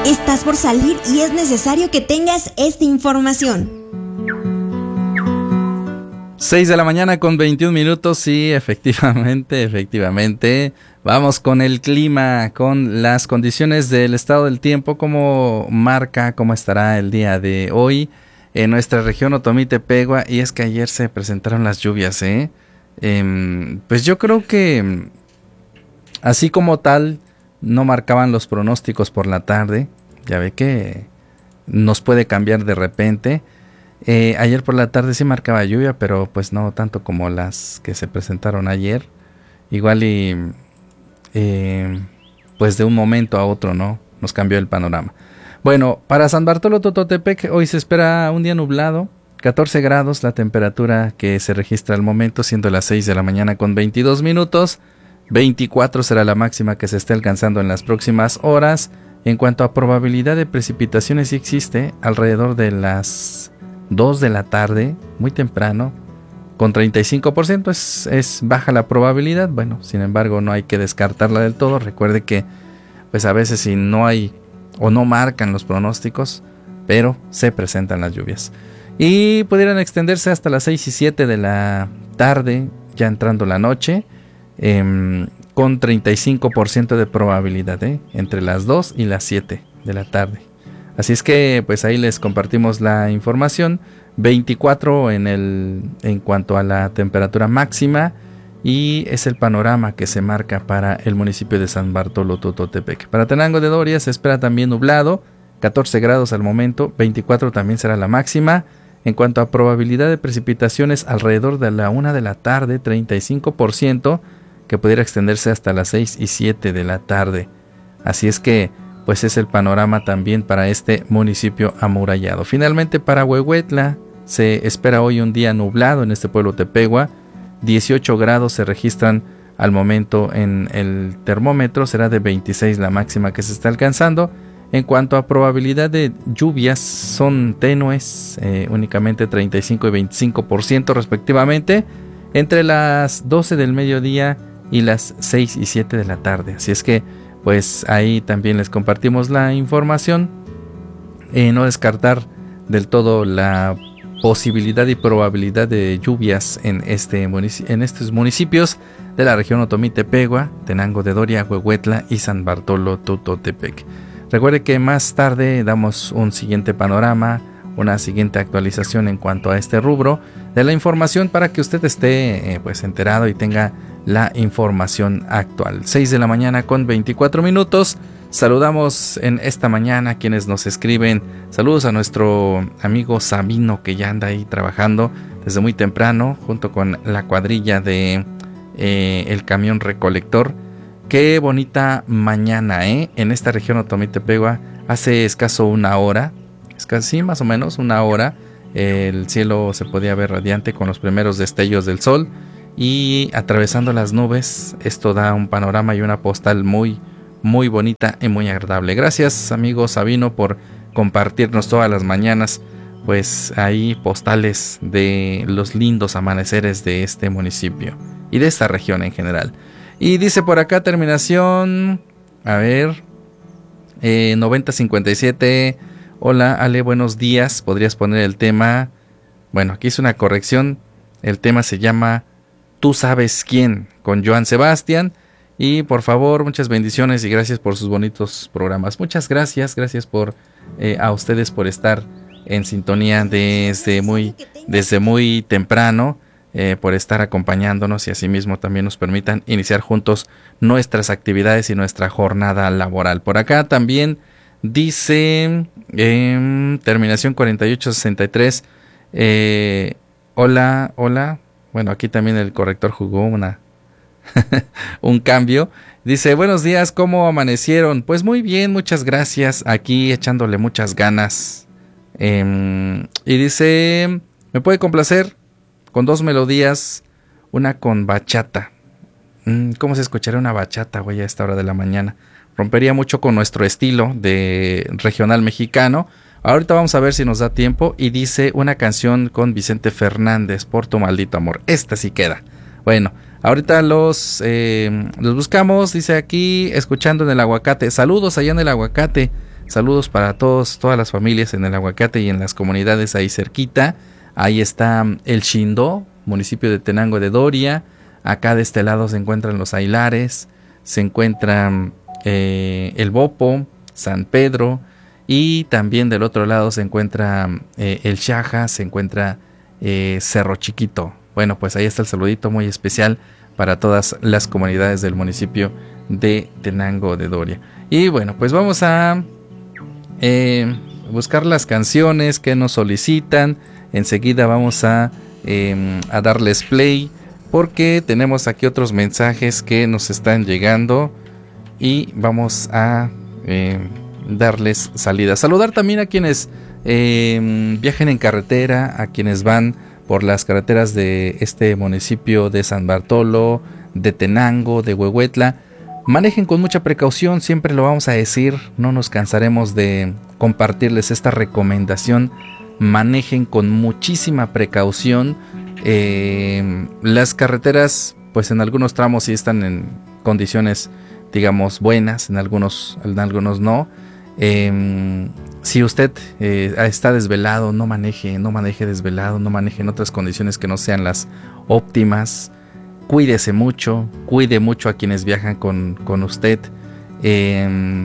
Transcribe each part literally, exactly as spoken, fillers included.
Estás por salir y es necesario que tengas esta información. seis de la mañana con veintiún minutos, sí, efectivamente, efectivamente. Vamos con el clima, con las condiciones del estado del tiempo, cómo marca, cómo estará el día de hoy en nuestra región Otomí-Tepegua. Y es que ayer se presentaron las lluvias, ¿eh? Eh, pues yo creo que así como tal no marcaban los pronósticos por la tarde. Ya ve que nos puede cambiar de repente. Eh, ayer por la tarde sí marcaba lluvia, pero pues no tanto como las que se presentaron ayer. Igual y eh, pues de un momento a otro, ¿no? Nos cambió el panorama. Bueno, para San Bartolo Tototepec hoy se espera un día nublado, catorce grados la temperatura que se registra al momento, siendo las seis de la mañana con veintidós minutos. veinticuatro será la máxima que se esté alcanzando en las próximas horas. En cuanto a probabilidad de precipitaciones, sí existe alrededor de las dos de la tarde, muy temprano, con treinta y cinco por ciento es, es baja la probabilidad. Bueno, sin embargo no hay que descartarla del todo. Recuerde que pues a veces si no hay o no marcan los pronósticos, pero se presentan las lluvias. Y pudieran extenderse hasta las seis y siete de la tarde, ya entrando la noche, eh, con treinta y cinco por ciento de probabilidad, ¿eh? Entre las dos y las siete de la tarde. Así es que pues ahí les compartimos la información. veinticuatro en el en cuanto a la temperatura máxima, y es el panorama que se marca para el municipio de San Bartolo Tototepec. Para Tenango de Doria se espera también nublado, catorce grados al momento, veinticuatro también será la máxima. En cuanto a probabilidad de precipitaciones, alrededor de la una de la tarde, treinta y cinco por ciento, que pudiera extenderse hasta las seis y siete de la tarde. Así es que pues es el panorama también para este municipio amurallado. Finalmente para Huehuetla se espera hoy un día nublado en este pueblo Tepegua. dieciocho grados se registran al momento en el termómetro, será de veintiséis la máxima que se está alcanzando. En cuanto a probabilidad de lluvias, son tenues, eh, únicamente treinta y cinco y veinticinco por ciento respectivamente, entre las doce del mediodía y las seis y siete de la tarde. Así es que pues ahí también les compartimos la información. Eh, no descartar del todo la posibilidad y probabilidad de lluvias en, este munici- en estos municipios de la región Otomí-Tepegua, Tenango de Doria, Huehuetla y San Bartolo Tototepec. Recuerde que más tarde damos un siguiente panorama, una siguiente actualización en cuanto a este rubro de la información para que usted esté eh, pues enterado y tenga la información actual. seis de la mañana con veinticuatro minutos. Saludamos en esta mañana a quienes nos escriben. Saludos a nuestro amigo Sabino, que ya anda ahí trabajando desde muy temprano junto con la cuadrilla de eh, el camión recolector. Qué bonita mañana, ¿eh? En esta región Otomí-Tepegua hace escaso una hora, casi más o menos una hora, el cielo se podía ver radiante con los primeros destellos del sol, y atravesando las nubes esto da un panorama y una postal muy muy bonita y muy agradable. Gracias, amigo Sabino, por compartirnos todas las mañanas pues ahí postales de los lindos amaneceres de este municipio y de esta región en general. Y dice por acá terminación, a ver, eh, noventa cincuenta y siete. Hola Ale, buenos días. ¿Podrías poner el tema? Bueno, aquí es una corrección. El tema se llama Tú sabes quién, con Joan Sebastián. Y por favor, muchas bendiciones y gracias por sus bonitos programas. Muchas gracias, gracias por eh, a ustedes por estar en sintonía desde muy, desde muy temprano, eh, por estar acompañándonos y asimismo también nos permitan iniciar juntos nuestras actividades y nuestra jornada laboral. Por acá también dice eh, terminación cuarenta y ocho sesenta y tres. Eh, hola, hola. Bueno, aquí también el corrector jugó una un cambio. Dice, buenos días, ¿cómo amanecieron? Pues muy bien, muchas gracias. Aquí echándole muchas ganas. Eh, y dice, ¿me puede complacer con dos melodías? Una con bachata. Mm, ¿Cómo se escucharía una bachata, güey, a esta hora de la mañana? Rompería mucho con nuestro estilo de regional mexicano. Ahorita vamos a ver si nos da tiempo. Y dice una canción con Vicente Fernández, Por tu maldito amor. Esta sí queda. Bueno, ahorita los, eh, los buscamos. Dice aquí, escuchando en el Aguacate. Saludos allá en el Aguacate. Saludos para todos, todas las familias en el Aguacate y en las comunidades ahí cerquita. Ahí está el Xindó, municipio de Tenango de Doria. Acá de este lado se encuentran los Ailares, se encuentra eh, el Bopo, San Pedro, y también del otro lado se encuentra eh, el Xaja, se encuentra eh, Cerro Chiquito. Bueno, pues ahí está el saludito muy especial para todas las comunidades del municipio de Tenango de Doria. Y bueno, pues vamos a eh, buscar las canciones que nos solicitan. Enseguida vamos a, eh, a darles play, porque tenemos aquí otros mensajes que nos están llegando y vamos a eh, darles salida. Saludar también a quienes eh, viajen en carretera, a quienes van por las carreteras de este municipio de San Bartolo, de Tenango, de Huehuetla. Manejen con mucha precaución, siempre lo vamos a decir, no nos cansaremos de compartirles esta recomendación. Manejen con muchísima precaución. Eh, las carreteras, pues en algunos tramos sí están en condiciones, digamos, buenas, en algunos, en algunos no. Eh, si usted eh, está desvelado, no maneje, no maneje desvelado, no maneje en otras condiciones que no sean las óptimas. Cuídese mucho, cuide mucho a quienes viajan con, con usted. Eh,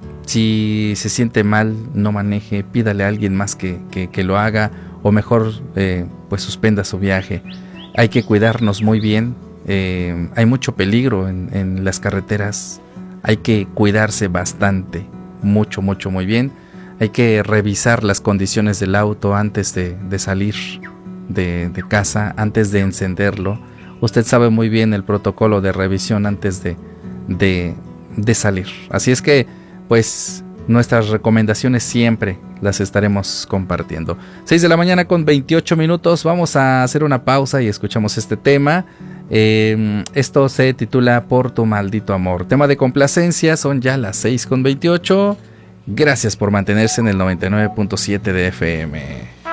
si se siente mal, no maneje, pídale a alguien más que, que, que lo haga, o mejor eh, pues suspenda su viaje. Hay que cuidarnos muy bien, eh, hay mucho peligro en, en las carreteras, hay que cuidarse bastante, mucho, mucho, muy bien. Hay que revisar las condiciones del auto antes de, de salir de, de casa, antes de encenderlo. Usted sabe muy bien el protocolo de revisión antes de, de, de salir. Así es que, pues, nuestras recomendaciones siempre las estaremos compartiendo. seis de la mañana con veintiocho minutos. Vamos a hacer una pausa y escuchamos este tema. Eh, esto se titula Por tu maldito amor. Tema de complacencia, son ya las seis con veintiocho. Gracias por mantenerse en el noventa y nueve punto siete de F M.